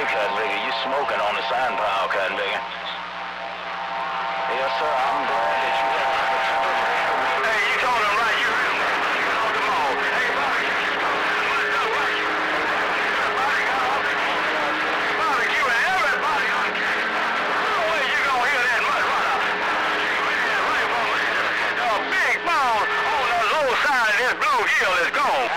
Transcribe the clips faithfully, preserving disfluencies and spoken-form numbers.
Cotton Bigger. You smoking on the sign pile, Cotton Bigger. Yes, sir. I'm glad that you have the opportunity. Hey, you told him right. You you told them all. Hey, Bobby. Barbecue and everybody on camera. No way you gonna hear that much right up. A big ball on the low side of this bluegill is gone.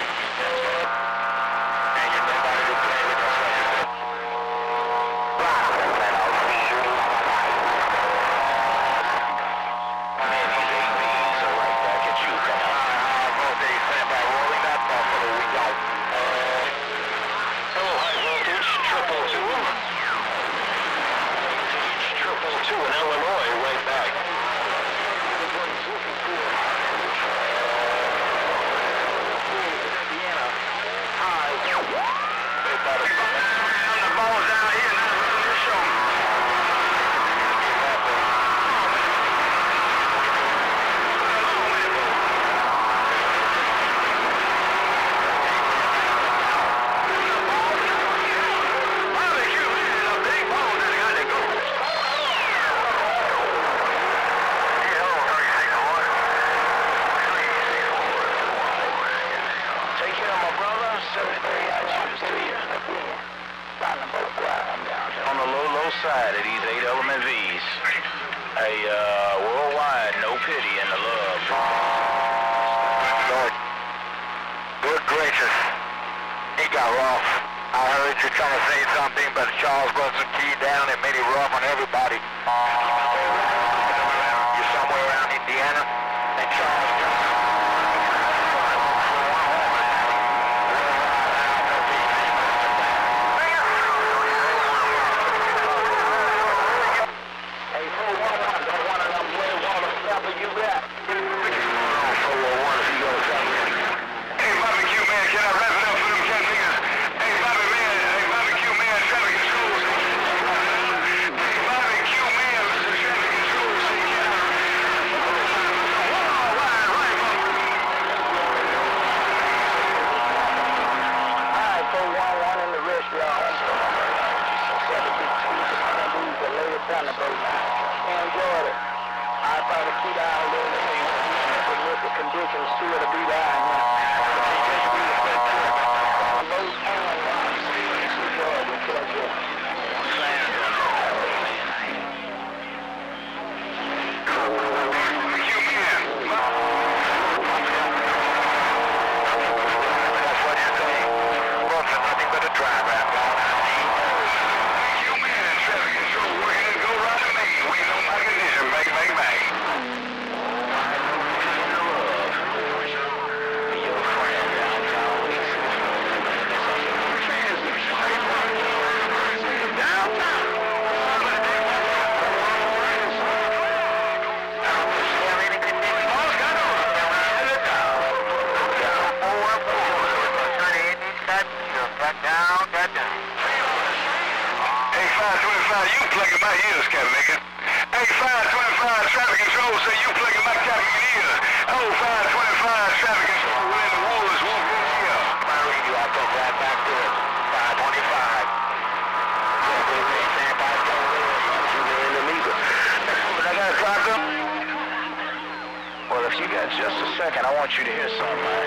On the low, low side of these eight element V's. A uh, worldwide, no pity in the love. Lord, good gracious, he got rough. I heard you trying to say something, but Charles wasn't keyed down and made it rough on everybody. You're somewhere around Indiana, and Charles conditions to it to be there. You plugging my ears, Captain Nigga. Hey, five twenty-five traffic control say you plugging my Captain ears. Oh, five twenty-five traffic control, we're in the woods, won't go here. My radio, I'll go right back to it. five twenty-five. Stand by, stand by. You're in the leader. But I got a clock up. Well, if you got just a second, I want you to hear something, man.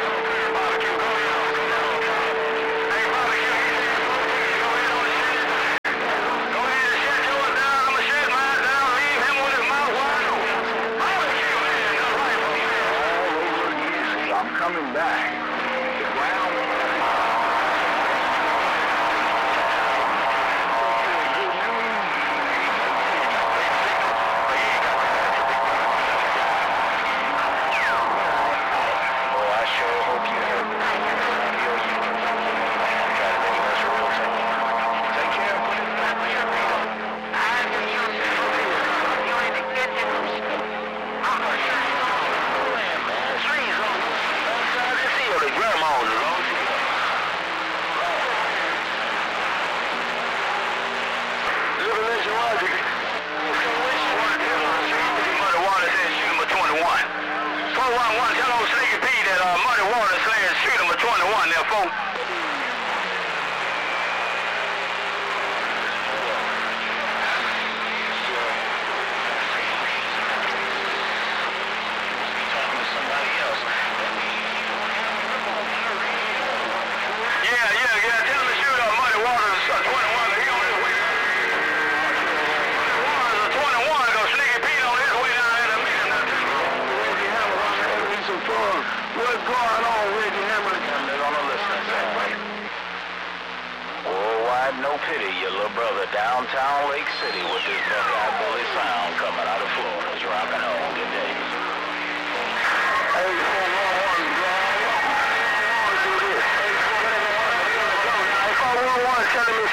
Coming back. The ground. Boy, I sure hope you heard me. Try to think that's real thing. Take care of it.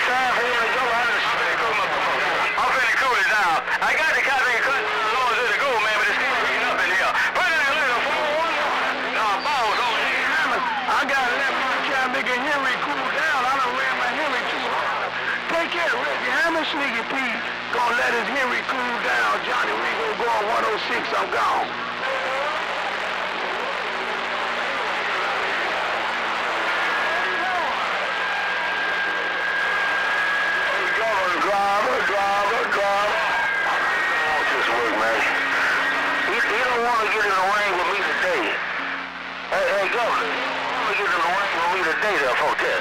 time for you to go. I just finna cool my I'm finna cool it down. I got the copy and cut the laws of the go, man, but it's still heating up in here. Put it in a little four one. No, balls on here. I gotta let my cat nigga Henry cool down. I done ran my Henry too hard. Take care, Reggie. How much nigga Pete gonna let his Henry cool down? Johnny, we gonna go on one oh six. I'm gone. Driver, driver, driver. Oh, just work, man. He, he don't want to get in the ring with me today. Hey, hey, Governor, he don't want to get in the ring with me today, there, folks. Yeah.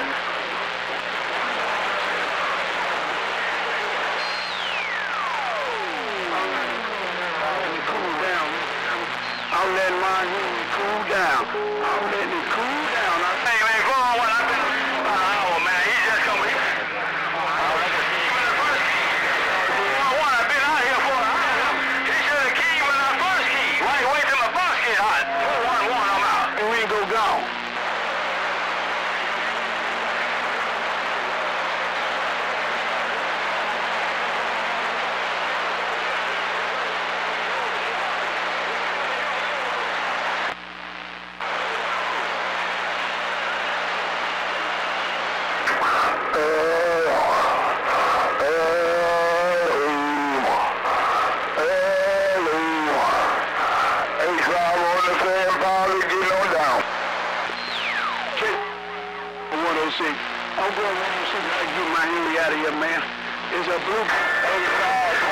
Cool down. I'm letting mine cool down. I'm letting it cool down. Hey, man, go on what I've been about an hour, man. He just come here. I'm going to see if I can get my Henry out of here, man. It's a blue eighty-five.